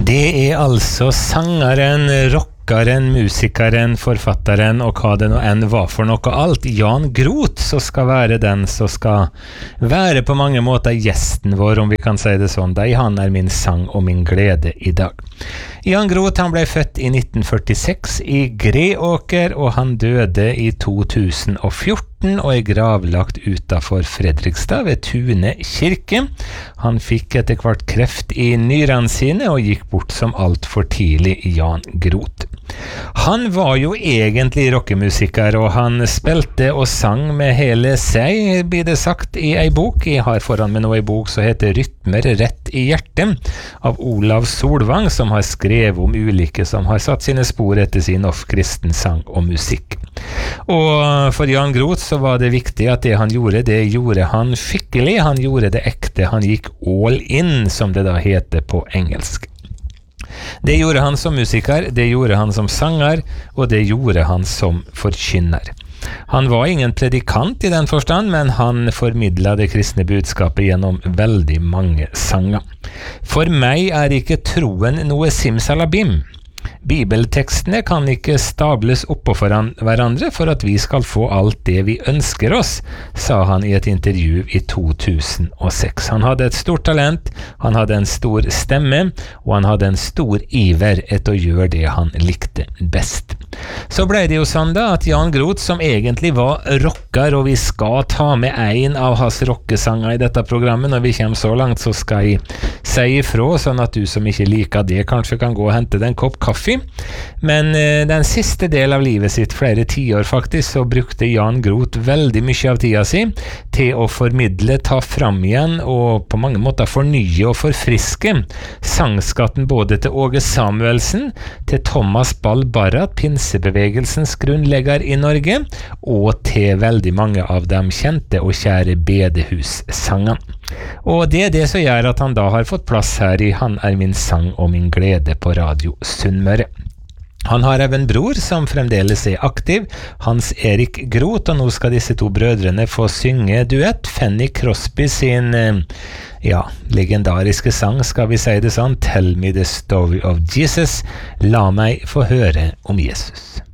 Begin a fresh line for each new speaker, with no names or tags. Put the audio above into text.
Det altså sangeren, rockaren, musikeren, forfatteren og hva det nå enn var for noe alt, Jan Groth, som skal være den som skal være på mange måter gjesten vår, om vi kan si det sånn. Han min sang og min glede i dag. Jan Groth, han ble født i 1946 i Greåker, og han døde i 2014 og gravlagt utenfor Fredrikstad ved Tune kirke. Han fikk etter hvert kreft i nyrene sine og gikk bort som alt for tidlig, Jan Groth. Han var jo egentlig rockemusiker, og han spilte og sang med hele seg, blir det sagt i ei bok. Jeg har foran meg nå ei bok som heter Rytmer rett i hjertet, av Olav Solvang, som har skrevet om ulike som har satt sine spor etter sin off-kristen sang og musikk. Og for Jan Groth så var det viktig at det han gjorde han skikkelig, han gjorde det ekte, han gikk all in, som det da heter på engelsk. Det gjorde han som musiker, det gjorde han som sanger, og det gjorde han som forkynner. Han var ingen predikant i den forstand, men han formidlet det kristne budskapet gjennom veldig mange sanger. For meg er ikke troen noe simsalabim. Bibeltekstene kan ikke stables oppå hverandre for at vi skal få alt det vi ønsker oss, sa han i et intervju i 2006. Han hadde et stort talent, han hadde en stor stemme, og han hadde en stor iver etter å gjøre det han likte best. Så ble det jo sånn da at Jan Groth, som egentlig var rocker, og vi skal ta med en av hans rockesanger i dette programmet, når vi kommer så langt, så skal jeg si ifra, sånn at du som ikke liker det kanskje kan gå og hente deg en kopp kaffe. Men den siste del av livet sitt, flere tiår faktisk, så brukte Jan Groth veldig mye av tida si til å formidle, ta fram igjen og på mange måter fornye og forfriske sangskatten både til Åge Samuelsen, til Thomas Ball Barrat, pinsebevegelsens grunnlegger i Norge, og til veldig mange av dem kjente og kjære bedehussangene. Og det er det som gjør at han da har fått plass her i Han er min sang og min glede på Radio Sunnmøre. Han har en bror som fremdeles er aktiv, Hans Erik Groth, og nå skal disse to brødrene få synge duett. Fanny Crosby sin legendariske sang, skal vi si det sånn, Tell me the story of Jesus. La meg få høre om Jesus.